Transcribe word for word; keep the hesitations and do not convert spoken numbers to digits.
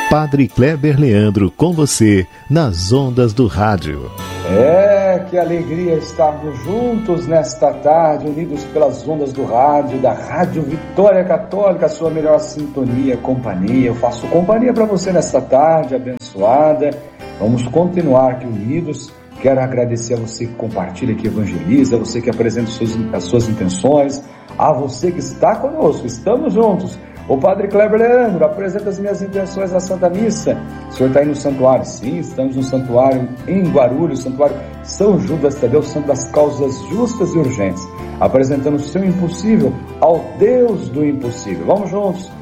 Padre Kleber Leandro com você nas ondas do rádio. É, que alegria estarmos juntos nesta tarde, unidos pelas ondas do rádio, da Rádio Vitória Católica, a sua melhor sintonia, companhia. Eu faço companhia para você nesta tarde abençoada. Vamos continuar aqui unidos. Quero agradecer a você que compartilha, que evangeliza, a você que apresenta suas, as suas intenções, a você que está conosco. Estamos juntos. O Padre Kleber Leandro apresenta as minhas intenções na Santa Missa. O senhor está aí no santuário? Sim, estamos no santuário em Guarulhos, santuário São Judas Tadeu, santo das causas justas e urgentes, apresentando o seu impossível ao Deus do impossível. Vamos juntos,